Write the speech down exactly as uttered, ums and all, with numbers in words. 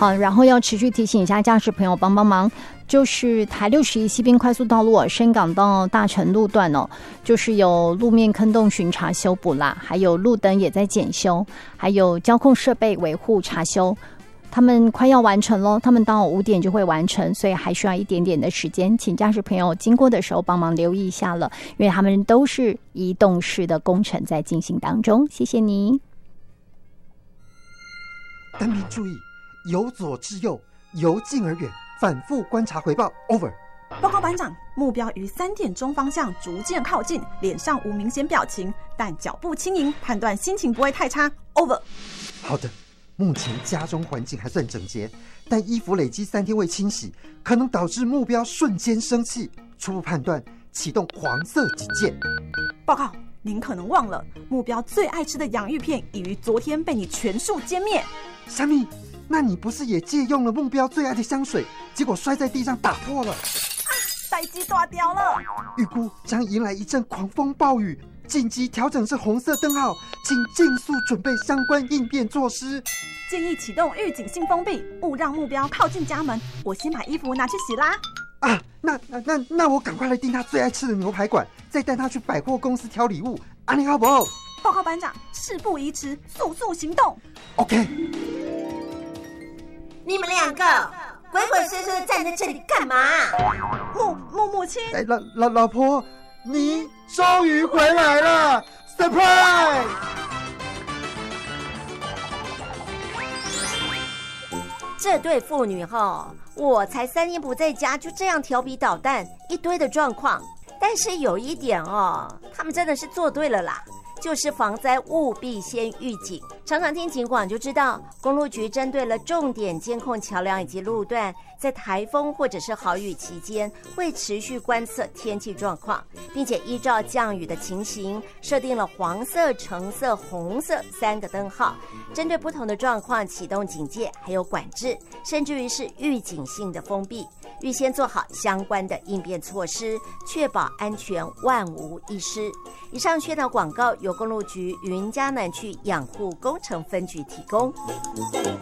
好，然后要持续提醒一下驾驶朋友帮帮忙，就是台六十一西滨快速道路深港到大成路段哦，就是有路面坑洞巡查修补啦，还有路灯也在检修，还有交控设备维护查修，他们快要完成咯，他们到五点就会完成，所以还需要一点点的时间，请驾驶朋友经过的时候帮忙留意一下了，因为他们都是移动式的工程在进行当中。谢谢你。 单兵注意，由左至右，由近而远，反复观察回报。Over。 报告班长，目标于三点钟方向逐渐靠近，脸上无明显表情，但脚步轻盈，判断心情不会太差。Over。 好的，目前家中环境还算整洁，但衣服累积三天未清洗，可能导致目标瞬间生气。初步判断，启动黄色警戒。 报告，您可能忘了，目标最爱吃的洋芋片已于昨天被你全数歼灭。 虾米，那你不是也借用了目标最爱的香水，结果摔在地上打破了？ 啊，代机大掉了！ 预估将迎来一阵狂风暴雨，紧急调整至红色灯号，请尽速准备相关应变措施。 建议启动预警性封闭，勿让目标靠近家门。我先把衣服拿去洗啦。 啊，那那那那我赶快来订他最爱吃的牛排馆，再带他去百货公司挑礼物。安妮好不好？ 报告班长，事不宜迟，速速行动。 OK。 你们两个鬼鬼祟祟的站在这里干嘛？ 母母母亲， 哎，老老老婆，你终于回来了 ，surprise！ 这对父女哈，我才三天不在家，就这样调皮捣蛋，一堆的状况。但是有一点哦，他们真的是做对了啦。就是防灾务必先预警，常常听警广就知道，公路局针对了重点监控桥梁以及路段，在台风或者是豪雨期间，会持续观测天气状况，并且依照降雨的情形，设定了黄色、橙色、红色三个灯号，针对不同的状况启动警戒，还有管制，甚至于是预警性的封闭，预先做好相关的应变措施，确保安全万无一失。以上宣导广告由公路局云嘉南区养护工程分局提供。